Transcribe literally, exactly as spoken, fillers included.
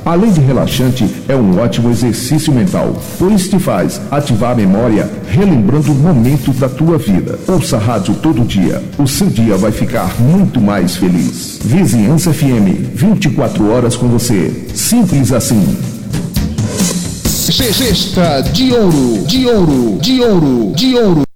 Além de relaxante, é um ótimo exercício mental, pois te faz ativar a memória, relembrando momentos da tua vida. Ouça a rádio todo dia, o seu dia vai ficar muito mais feliz. Vizinhança F M, vinte e quatro horas com você. Simples assim. Cesta de ouro, de ouro, de ouro, de ouro.